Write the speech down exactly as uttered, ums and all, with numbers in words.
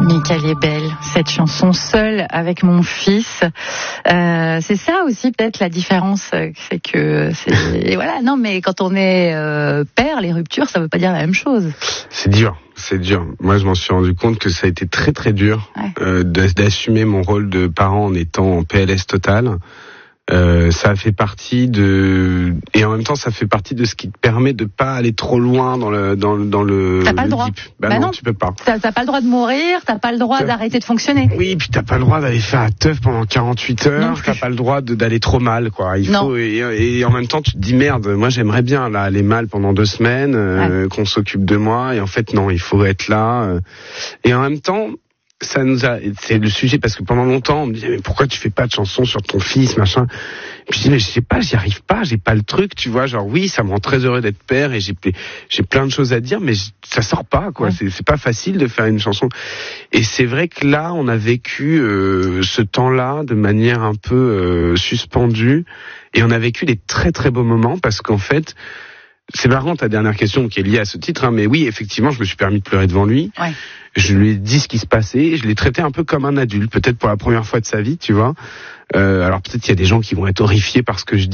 Mais qu'elle est belle, cette chanson, Seule avec mon fils. Euh, c'est ça aussi peut-être la différence, c'est que c'est et voilà. Non, mais quand on est euh, père, les ruptures, ça veut pas dire la même chose. C'est dur, c'est dur. Moi, je m'en suis rendu compte que ça a été très très dur ouais. euh, d'assumer mon rôle de parent en étant en P L S total. Euh, ça fait partie de et en même temps ça fait partie de ce qui te permet de pas aller trop loin dans le dans le dans le. T'as pas le, le droit. Bah, bah non, non, tu peux pas. T'as, t'as pas le droit de mourir, t'as pas le droit t'as... d'arrêter de fonctionner. Oui, puis t'as pas le droit d'aller faire la teuf pendant quarante-huit heures. T'as pas le droit de, d'aller trop mal, quoi. Il non. faut et, et en même temps tu te dis merde. Moi j'aimerais bien là aller mal pendant deux semaines, euh, ouais. qu'on s'occupe de moi et en fait non, il faut être là. Euh, et en même temps. Ça nous a, c'est le sujet parce que pendant longtemps on me disait mais pourquoi tu fais pas de chansons sur ton fils machin. Et puis je dis mais je sais pas, j'y arrive pas, j'ai pas le truc, tu vois, genre oui ça me rend très heureux d'être père et j'ai j'ai plein de choses à dire mais ça sort pas quoi, ouais. c'est c'est pas facile de faire une chanson. Et c'est vrai que là on a vécu euh, ce temps-là de manière un peu euh, suspendue et on a vécu des très très beaux moments parce qu'en fait c'est marrant ta dernière question qui est liée à ce titre, hein, mais oui, effectivement, je me suis permis de pleurer devant lui. Ouais. Je lui ai dit ce qui se passait, je l'ai traité un peu comme un adulte, peut-être pour la première fois de sa vie, tu vois. Euh, alors peut-être qu'il y a des gens qui vont être horrifiés par ce que je dis.